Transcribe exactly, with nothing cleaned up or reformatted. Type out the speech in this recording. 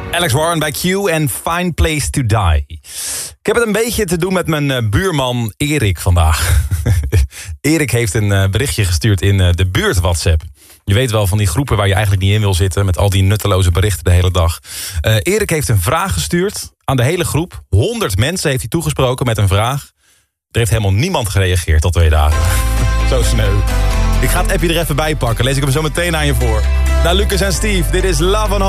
Alex Warren bij Q en Fine Place to Die. Ik heb het een beetje te doen met mijn uh, buurman Erik vandaag. Erik heeft een uh, berichtje gestuurd in uh, de buurt WhatsApp. Je weet wel van die groepen waar je eigenlijk niet in wil zitten... met al die nutteloze berichten de hele dag. Uh, Erik heeft een vraag gestuurd aan de hele groep. honderd mensen heeft hij toegesproken met een vraag. Er heeft helemaal niemand gereageerd tot twee dagen. Zo sneu. Ik ga het appje er even bij pakken. Lees ik hem zo meteen aan je voor. Nou, Lucas en Steve, dit is Love on